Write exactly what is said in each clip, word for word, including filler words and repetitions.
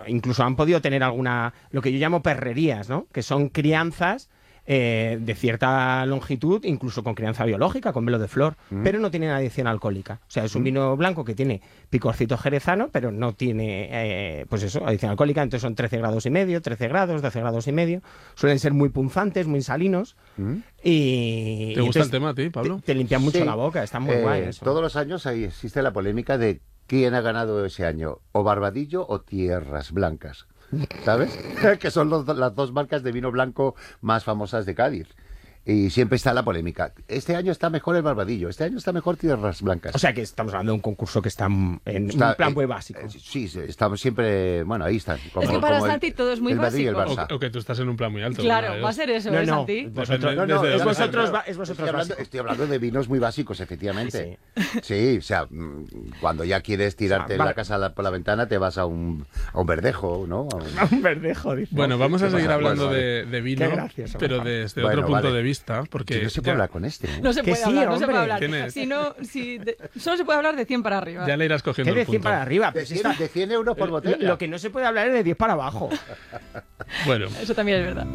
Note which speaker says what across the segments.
Speaker 1: incluso han podido tener alguna, lo que yo llamo perrerías, ¿no? Que son crianzas eh, de cierta longitud, incluso con crianza biológica, con velo de flor, mm. pero no tienen adición alcohólica. O sea, es un mm. vino blanco que tiene picorcito jerezano, pero no tiene, eh, pues eso, adición alcohólica. Entonces son trece grados y medio, trece grados, doce grados y medio. Suelen ser muy punzantes, muy salinos. Mm. Y,
Speaker 2: ¿Te gusta el tema a ti, Pablo?
Speaker 1: Te, te limpian mucho
Speaker 3: sí.
Speaker 1: la boca, está muy
Speaker 3: eh,
Speaker 1: guay eso.
Speaker 3: Todos los años ahí existe la polémica de quién ha ganado ese año, o Barbadillo o Tierras Blancas, ¿sabes? Que son los, las dos marcas de vino blanco más famosas de Cádiz. Y siempre está la polémica. Este año está mejor el Barbadillo, este año está mejor Tierras Blancas.
Speaker 1: O sea que estamos hablando de un concurso que está en está, un plan eh, muy básico.
Speaker 3: Eh, sí, estamos siempre... Bueno, ahí están.
Speaker 4: Como, es que para Santi el, todo es muy básico.
Speaker 2: O, o que tú estás en un plan muy alto.
Speaker 4: Claro, va a ser eso,
Speaker 1: no,
Speaker 4: ¿eh,
Speaker 1: no,
Speaker 4: Santi?
Speaker 1: Vosotros, no, no, es vosotros, es vosotros
Speaker 3: estoy, hablando, estoy hablando de vinos muy básicos, efectivamente. Sí, sí. sí o sea, cuando ya quieres tirarte o sea, la casa por la ventana, te vas a un, a un verdejo, ¿no? A un,
Speaker 1: a un verdejo, dice.
Speaker 2: Bueno, vamos a seguir hablando bueno, de, de vino, gracioso, pero desde bueno, otro punto
Speaker 3: vale.
Speaker 2: de vista, porque...
Speaker 3: No se puede hablar con este, ¿eh?
Speaker 4: No se puede
Speaker 1: sí,
Speaker 4: hablar,
Speaker 1: hombre.
Speaker 4: no se puede hablar. Si no, si de, solo se puede hablar de cien para arriba.
Speaker 2: Ya le irás cogiendo
Speaker 1: ¿Qué de
Speaker 2: el punto.
Speaker 1: cien para arriba?
Speaker 3: De cien, de cien euros por botella.
Speaker 1: Lo, lo que no se puede hablar es de diez para abajo.
Speaker 2: Bueno.
Speaker 4: Eso también es verdad.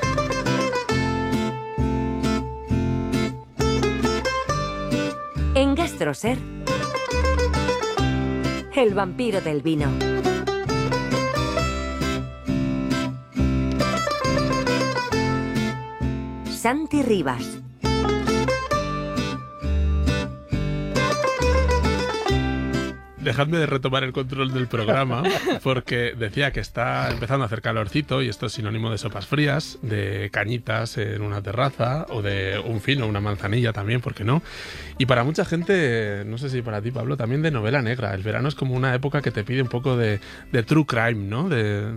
Speaker 5: En Gastroser, el vampiro del vino. Santi Rivas.
Speaker 2: Dejadme de retomar el control del programa, porque decía que está empezando a hacer calorcito y esto es sinónimo de sopas frías, de cañitas en una terraza o de un fino, una manzanilla también, ¿por qué no? Y para mucha gente, no sé si para ti, Pablo, también de novela negra. El verano es como una época que te pide un poco de, de true crime, ¿no? De,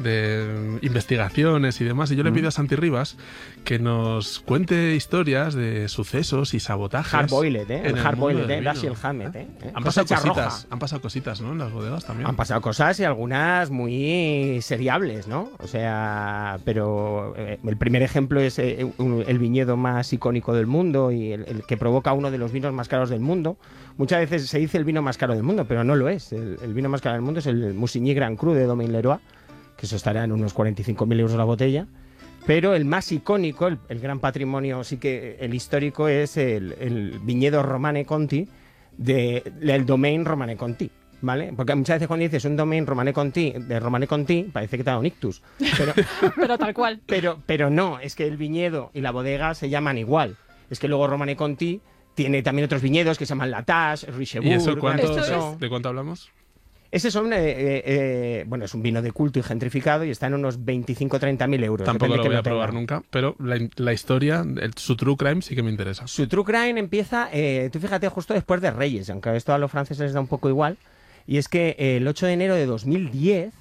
Speaker 2: de investigaciones y demás. Y yo le pido a Santi Rivas que nos cuente historias de sucesos y sabotajes.
Speaker 1: Hard-boiled, ¿eh? El hard-boiled, ¿eh? Dashiell Hammett, ¿eh?
Speaker 2: Han pasado cositas, han pasado cositas, ¿no? En las bodegas también.
Speaker 1: Han pasado cosas y algunas muy seriables, ¿no? O sea, pero eh, el primer ejemplo es eh, un, el viñedo más icónico del mundo y el, el que provoca uno de los vinos más caros del mundo. Muchas veces se dice el vino más caro del mundo, pero no lo es. El, el vino más caro del mundo es el Musigny Grand Cru de Domaine Leroy, que eso estará en unos cuarenta y cinco mil euros la botella. Pero el más icónico, el, el gran patrimonio, sí que el histórico, es el, el viñedo Romane Conti de, del Domaine Romane Conti, ¿vale? Porque muchas veces cuando dices un Domaine Romane Conti, de Romane Conti, parece que te da un ictus. Pero,
Speaker 4: pero tal cual.
Speaker 1: Pero, pero no, es que el viñedo y la bodega se llaman igual. Es que luego Romane Conti tiene también otros viñedos que se llaman Latache, Richebourg...
Speaker 2: ¿Y eso cuánto,
Speaker 1: es?
Speaker 2: de cuánto hablamos?
Speaker 1: Ese son, eh, eh, bueno, es un vino de culto y gentrificado y está en unos veinticinco a treinta mil euros.
Speaker 2: Tampoco lo voy a probar nunca, pero la, la historia, el, su true crime sí que me interesa.
Speaker 1: Su true crime empieza, eh, tú fíjate, justo después de Reyes, aunque esto a los franceses les da un poco igual, y es que eh, el ocho de enero de dos mil diez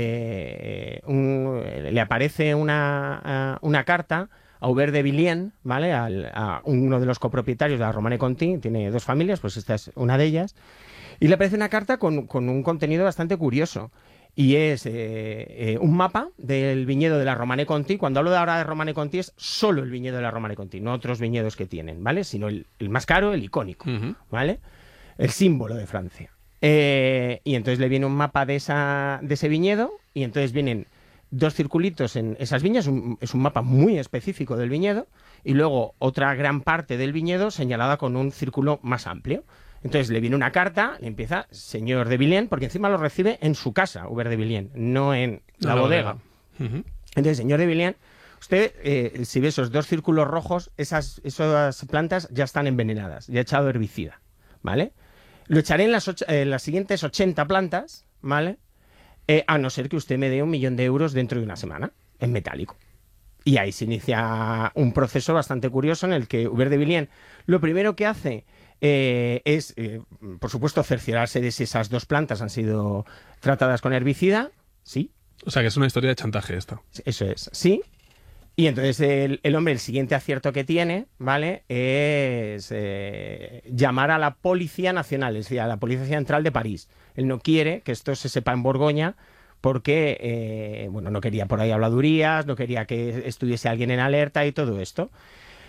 Speaker 1: eh, un, le aparece una, una carta a Hubert de Villiers, ¿vale? Al, a uno de los copropietarios de la Romane Conti, tiene dos familias, pues esta es una de ellas. Y le aparece una carta con, con un contenido bastante curioso. Y es eh, eh, un mapa del viñedo de la Romane Conti. Cuando hablo de ahora de Romane Conti es solo el viñedo de la Romane Conti, no otros viñedos que tienen, ¿vale? Sino el, el más caro, el icónico, uh-huh. ¿vale? El símbolo de Francia. Eh, y entonces le viene un mapa de, esa, de ese viñedo y entonces vienen dos circulitos en esas viñas. Un, es un mapa muy específico del viñedo y luego otra gran parte del viñedo señalada con un círculo más amplio. Entonces le viene una carta, le empieza señor de Villiers, porque encima lo recibe en su casa, Hubert de Villiers, no en la, la bodega. bodega. Uh-huh. Entonces, señor de Villiers, usted, eh, si ve esos dos círculos rojos, esas, esas plantas ya están envenenadas, ya ha echado herbicida, ¿vale? Lo echaré en las, ocho, eh, las siguientes ochenta plantas, ¿vale? Eh, a no ser que usted me dé un millón de euros dentro de una semana, en metálico. Y ahí se inicia un proceso bastante curioso en el que Hubert de Villiers lo primero que hace eh, es, eh, por supuesto, cerciorarse de si esas dos plantas han sido tratadas con herbicida, sí.
Speaker 2: O sea, que es una historia de chantaje esta.
Speaker 1: Eso es, sí. Y entonces el, el hombre, el siguiente acierto que tiene, ¿vale?, es eh, llamar a la Policía Nacional, es decir, a la Policía Central de París. Él no quiere que esto se sepa en Borgoña porque, eh, bueno, no quería por ahí habladurías, no quería que estuviese alguien en alerta y todo esto.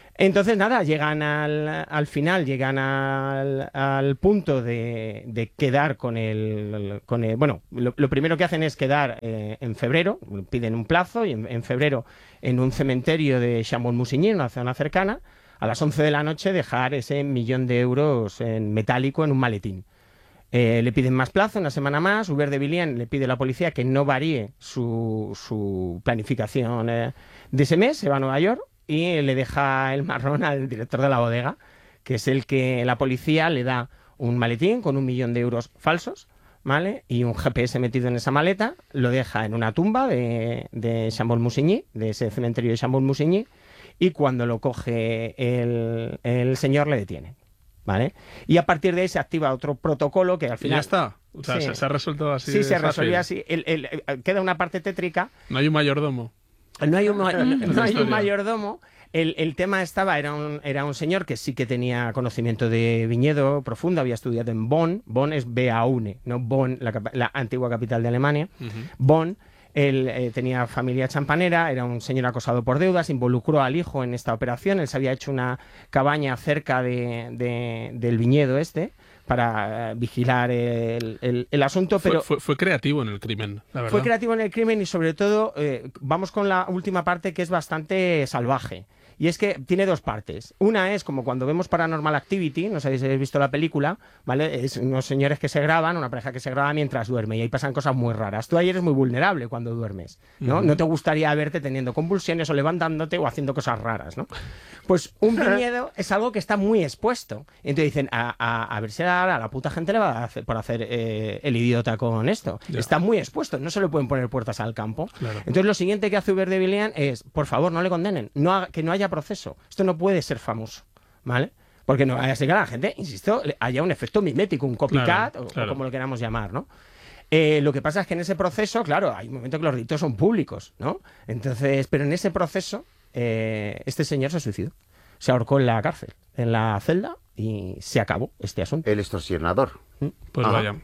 Speaker 1: Entonces, nada, llegan al, al final, llegan al, al punto de, de quedar con el, con el... Bueno, lo, lo primero que hacen es quedar eh, en febrero, piden un plazo, y en, en febrero en un cementerio de Chambon-Musigny, en una zona cercana, a las once de la noche dejar ese millón de euros en metálico en un maletín. Eh, le piden más plazo, una semana más. Hubert de Villiers le pide a la policía que no varíe su, su planificación eh, de ese mes, se va a Nueva York, y le deja el marrón al director de la bodega, que es el que la policía le da un maletín con un millón de euros falsos, ¿vale? Y un G P S metido en esa maleta, lo deja en una tumba de, de Chambon-Musigny, de ese cementerio de Chambon-Musigny, y cuando lo coge el, el señor le detienen, ¿vale? Y a partir de ahí se activa otro protocolo que al final...
Speaker 2: ¿Y ya está? O sea,
Speaker 1: sí,
Speaker 2: se, se ha resuelto así.
Speaker 1: Sí, se
Speaker 2: fácil.
Speaker 1: resolvió así. El, el, el, queda una parte tétrica.
Speaker 2: No hay un mayordomo.
Speaker 1: No hay un, no, no hay un
Speaker 2: historia.
Speaker 1: mayordomo. El, el tema estaba, era un, era un señor que sí que tenía conocimiento de viñedo profundo, había estudiado en Bonn. Bonn es Beaune, no Bonn, la, capa- la antigua capital de Alemania.
Speaker 2: Ujú.
Speaker 1: Bonn. Él eh, tenía familia champanera, era un señor acosado por deudas, involucró al hijo en esta operación. Él se había hecho una cabaña cerca de, de- del viñedo este para eh, vigilar el, el- el asunto,
Speaker 2: Fue,
Speaker 1: pero
Speaker 2: fue, fue creativo en el crimen, la verdad.
Speaker 1: fue creativo en el crimen y sobre todo, eh, vamos con la última parte que es bastante salvaje. Y es que tiene dos partes. Una es como cuando vemos Paranormal Activity, no sé si habéis visto la película, ¿vale? Es unos señores que se graban, una pareja que se graba mientras duerme y ahí pasan cosas muy raras. Tú ahí eres muy vulnerable cuando duermes, ¿no?
Speaker 2: Ujú.
Speaker 1: No te gustaría verte teniendo convulsiones o levantándote o haciendo cosas raras, ¿no? Pues un viñedo es algo que está muy expuesto. Entonces dicen, a, a, a ver si a la, a la puta gente le va a hacer por hacer eh, el idiota con esto.
Speaker 2: Ya.
Speaker 1: Está muy expuesto, no se le pueden poner puertas al campo.
Speaker 2: Claro.
Speaker 1: Entonces lo siguiente que hace Hubert de Villiers es, por favor, no le condenen, no haga- que no haya proceso. Esto no puede ser famoso, ¿vale? Porque no vaya a ser que a la gente, insisto, le- haya un efecto mimético, un copycat,
Speaker 2: Claro,
Speaker 1: o-
Speaker 2: claro.
Speaker 1: o como lo queramos llamar, ¿no? Eh, lo que pasa es que en ese proceso, claro, hay un momento que los delitos son públicos, ¿no? Entonces, pero en ese proceso, eh, este señor se suicidó. Se ahorcó en la cárcel, en la celda, y se acabó este asunto.
Speaker 3: El extorsionador.
Speaker 2: Pues
Speaker 3: Ajá.
Speaker 2: vaya.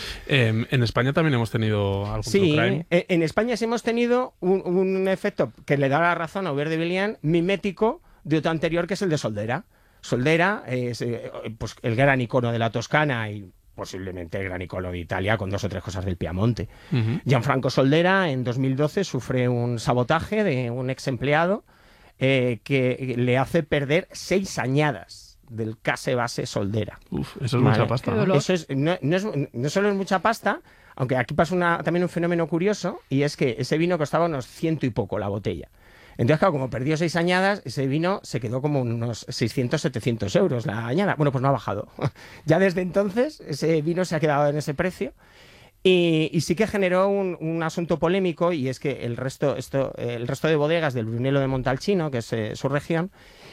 Speaker 2: Eh, en España también hemos tenido algún
Speaker 1: Sí,
Speaker 2: true crime.
Speaker 1: eh, en España sí hemos tenido un, un efecto que le da la razón a Hubert de Villiers, mimético de otro anterior, que es el de Soldera. Soldera es eh, pues, el gran icono de la Toscana y posiblemente el gran icono de Italia, con dos o tres cosas del Piamonte.
Speaker 2: Ujú.
Speaker 1: Gianfranco Soldera en dos mil doce sufre un sabotaje de un ex empleado eh, que le hace perder seis añadas del case base Soldera.
Speaker 2: Uf, eso es
Speaker 1: Vale.
Speaker 2: mucha pasta.
Speaker 4: Qué
Speaker 2: ¿no?
Speaker 4: dolor.
Speaker 1: Eso es, no, no es, no solo es mucha pasta, aunque aquí pasa una, también un fenómeno curioso, y es que ese vino costaba unos ciento y poco la botella. Entonces, claro, como perdió seis añadas, ese vino se quedó como unos seiscientos, setecientos euros la añada. Bueno, pues no ha bajado. Ya desde entonces, ese vino se ha quedado en ese precio. Y, y sí que generó un, un asunto polémico, y es que el resto, esto, el resto de bodegas del Brunello de Montalcino, que es eh, su región,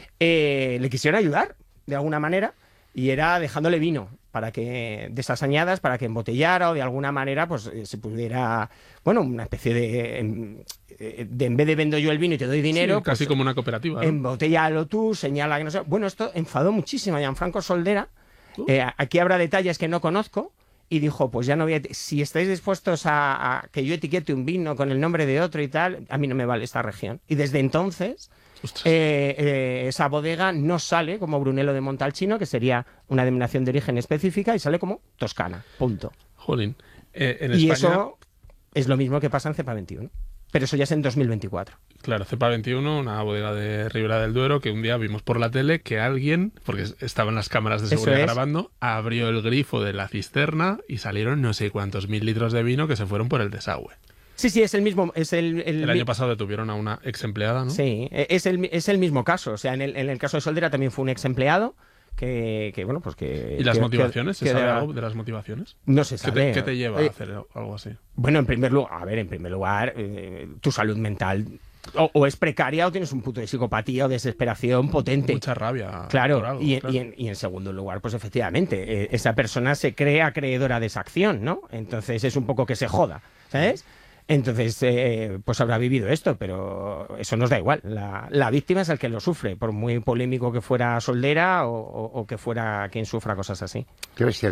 Speaker 1: eh, le quisieron ayudar de alguna manera, y era dejándole vino para que de esas añadas, para que embotellara o de alguna manera pues eh, se pudiera, bueno, una especie de, em, eh, de en vez de vendo yo el vino y te doy dinero,
Speaker 2: Sí, casi
Speaker 1: pues,
Speaker 2: como una cooperativa. ¿no?
Speaker 1: embotellalo tú, señala que no sé. Bueno, esto enfadó muchísimo a Gianfranco Soldera.
Speaker 2: Uh.
Speaker 1: Eh, aquí habrá detalles que no conozco. Y dijo, pues ya no voy a... Si estáis dispuestos a, a que yo etiquete un vino con el nombre de otro y tal, a mí no me vale esta región. Y desde entonces,
Speaker 2: Ostras.
Speaker 1: eh, eh, esa bodega no sale como Brunello de Montalcino, que sería una denominación de origen específica, y sale como Toscana. Punto.
Speaker 2: Jolín. Eh, en
Speaker 1: Y
Speaker 2: España,
Speaker 1: eso es lo mismo que pasa en Cepa veintiuno. Pero eso ya es en dos mil veinticuatro.
Speaker 2: claro, Cepa veintiuno, una bodega de Ribera del Duero, que un día vimos por la tele que alguien, porque estaban las cámaras de
Speaker 1: Eso
Speaker 2: seguridad
Speaker 1: es.
Speaker 2: grabando, abrió el grifo de la cisterna y salieron no sé cuántos mil litros de vino que se fueron por el desagüe.
Speaker 1: Sí, sí, es el mismo... Es el, el
Speaker 2: El
Speaker 1: mi-
Speaker 2: año pasado detuvieron a una ex empleada, ¿no?
Speaker 1: Sí, e- es el, es el mismo caso. O sea, en el, en el caso de Soldera también fue un ex empleado que, que bueno, pues que...
Speaker 2: ¿Y las
Speaker 1: que-
Speaker 2: motivaciones? ¿Se
Speaker 1: que- que
Speaker 2: sabe
Speaker 1: era-
Speaker 2: algo de las motivaciones?
Speaker 1: No se
Speaker 2: ¿Qué
Speaker 1: sabe.
Speaker 2: te, qué te lleva
Speaker 1: Eh,
Speaker 2: a hacer algo así?
Speaker 1: Bueno, en primer lugar, a ver, en primer lugar, eh, tu salud mental o, o es precaria o tienes un punto de psicopatía o desesperación potente.
Speaker 2: Mucha rabia.
Speaker 1: Claro,
Speaker 2: por algo,
Speaker 1: y, en-
Speaker 2: claro.
Speaker 1: y en, y en segundo lugar, pues efectivamente, eh, esa persona se cree acreedora de esa acción, ¿no? Entonces es un poco que se joda, ¿sabes? Entonces, eh, pues habrá vivido esto, pero eso nos da igual. La, la víctima es el que lo sufre, por muy polémico que fuera Soldera o, o- o que fuera quien sufra cosas así.
Speaker 3: Qué bestialidad.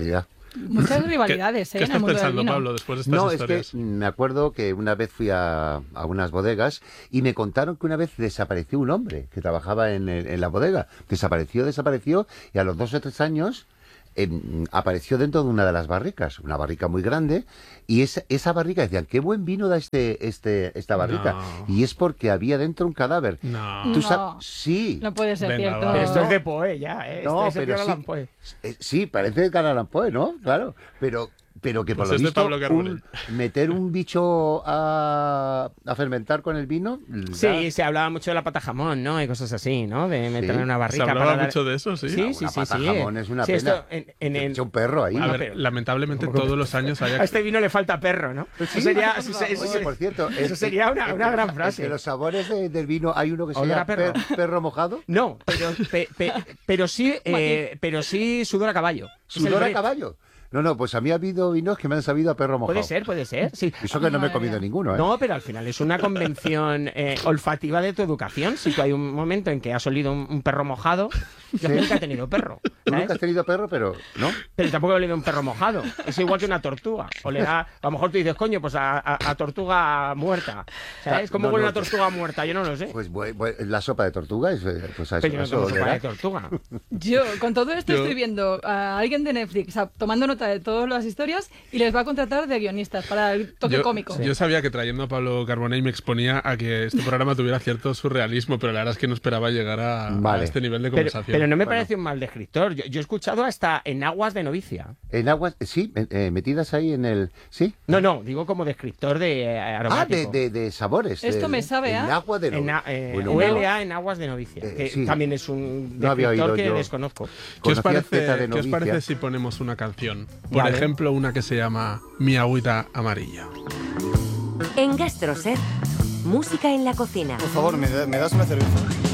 Speaker 4: Muchas rivalidades,
Speaker 2: ¿Qué,
Speaker 4: ¿eh?
Speaker 2: ¿Qué
Speaker 4: en el
Speaker 2: estás
Speaker 4: mundo del
Speaker 2: pensando,
Speaker 4: vino.
Speaker 2: Pablo, después de estas
Speaker 3: No,
Speaker 2: historias?
Speaker 3: es que me acuerdo que una vez fui a, a unas bodegas y me contaron que una vez desapareció un hombre que trabajaba en, el- en la bodega. Desapareció, desapareció y a los dos o tres años eh, apareció dentro de una de las barricas, una barrica muy grande, y esa, esa barrica decían, qué buen vino da este, este, esta barrica.
Speaker 2: No.
Speaker 3: Y es porque había dentro un cadáver.
Speaker 2: No.
Speaker 3: ¿Tú
Speaker 4: No.
Speaker 3: sabes? Sí.
Speaker 4: No puede ser
Speaker 2: Venga,
Speaker 4: cierto.
Speaker 2: va.
Speaker 1: Pero esto es de Poe ya, ¿eh?
Speaker 3: No,
Speaker 1: Este es
Speaker 3: pero
Speaker 1: Edgar
Speaker 3: sí.
Speaker 1: Allan Poe.
Speaker 3: Eh, sí, parece de Edgar Allan Poe, ¿no? Claro. Pero, pero que por
Speaker 2: Pues
Speaker 3: lo
Speaker 2: es de
Speaker 3: visto,
Speaker 2: Pablo Carbonell.
Speaker 3: un- meter un bicho a, a fermentar con el vino.
Speaker 1: Sí,
Speaker 3: da-
Speaker 1: se hablaba mucho de la pata jamón, ¿no? Y cosas así, ¿no? De meterla en una
Speaker 2: Se
Speaker 1: barrica
Speaker 2: hablaba
Speaker 1: para dar-
Speaker 2: mucho de eso, sí.
Speaker 1: Sí,
Speaker 3: una
Speaker 1: sí, sí,
Speaker 3: pata
Speaker 1: sí.
Speaker 3: jamón es una
Speaker 1: Sí,
Speaker 3: pena.
Speaker 1: esto en, en-
Speaker 3: Se
Speaker 1: en-
Speaker 3: echa un perro ahí.
Speaker 2: A
Speaker 1: No,
Speaker 2: ver,
Speaker 1: pero-
Speaker 2: lamentablemente
Speaker 1: ¿Cómo que-
Speaker 2: todos los años hay...
Speaker 1: A este vino le falta perro, ¿no? Eso sería, eso, se- eso
Speaker 3: Oye,
Speaker 1: se-
Speaker 3: por cierto,
Speaker 1: eso sería una, una gran frase.
Speaker 3: De los sabores de- del vino hay uno que se
Speaker 1: Olor
Speaker 3: llama
Speaker 1: a perro.
Speaker 3: per- perro mojado.
Speaker 1: No, pero, pe- pe- pero sí, eh, pero sí sudor a caballo. Es el
Speaker 3: Sudor a
Speaker 1: Brett.
Speaker 3: caballo. No, no, pues a mí ha habido vinos que me han sabido a perro mojado.
Speaker 1: Puede ser, puede ser, sí.
Speaker 3: Eso que no me he
Speaker 4: Madre
Speaker 3: comido
Speaker 4: mía.
Speaker 3: ninguno, ¿eh?
Speaker 1: No, pero al final es una convención eh, olfativa de tu educación. Si tú hay un momento en que has olido un, un perro mojado, yo
Speaker 3: Sí.
Speaker 1: nunca he tenido perro.
Speaker 3: Tú
Speaker 1: ¿sabes?
Speaker 3: nunca has tenido perro, pero no.
Speaker 1: Pero tampoco he olido un perro mojado. Es igual que una tortuga. Olerá, a lo mejor tú dices, coño, pues a, a- a tortuga muerta. ¿Sabes? ¿Cómo
Speaker 3: No,
Speaker 1: huele
Speaker 3: no,
Speaker 1: una tortuga muerta? Yo no lo sé.
Speaker 3: Pues bu- bu- la sopa de tortuga es eh, pues a eso,
Speaker 1: Pero yo no
Speaker 3: eso
Speaker 1: tomo sopa
Speaker 3: olerá.
Speaker 1: de tortuga.
Speaker 4: Yo, con todo esto,
Speaker 2: Yo-
Speaker 4: estoy viendo a alguien de Netflix a- tomando nota de todas las historias y les va a contratar de guionistas para el toque
Speaker 2: yo,
Speaker 4: cómico.
Speaker 2: yo sabía que trayendo a Pablo Carbonell me exponía a que este programa tuviera cierto surrealismo, pero la verdad es que no esperaba llegar a, a
Speaker 3: Vale.
Speaker 2: este nivel de
Speaker 1: Pero,
Speaker 2: conversación.
Speaker 1: pero no me
Speaker 3: Bueno.
Speaker 1: parece un mal descriptor. Yo, yo he escuchado hasta en aguas de novicia.
Speaker 3: En aguas, sí, eh, eh, metidas ahí en el... ¿Sí?
Speaker 1: No, no, digo como descriptor de eh,
Speaker 3: Ah,
Speaker 1: aromático.
Speaker 3: de, de, de sabores.
Speaker 4: Esto
Speaker 3: de-
Speaker 4: me sabe
Speaker 3: en
Speaker 4: a-
Speaker 3: agua de
Speaker 1: En,
Speaker 3: no-
Speaker 1: a- eh,
Speaker 3: bueno,
Speaker 1: huele a en aguas de novicia,
Speaker 3: Eh,
Speaker 1: que
Speaker 3: sí.
Speaker 1: también es un
Speaker 3: No había
Speaker 1: descriptor
Speaker 3: oído
Speaker 1: que
Speaker 3: yo.
Speaker 1: desconozco.
Speaker 2: ¿Qué os,
Speaker 3: Conocía Zeta
Speaker 2: parece,
Speaker 3: de
Speaker 2: ¿Qué os
Speaker 3: novicia.
Speaker 2: parece si ponemos una canción? Por
Speaker 1: Vale.
Speaker 2: ejemplo, una que se llama Mi agüita amarilla.
Speaker 5: En Gastroset, música en la cocina.
Speaker 6: Por favor, ¿me, da- me das una cerveza?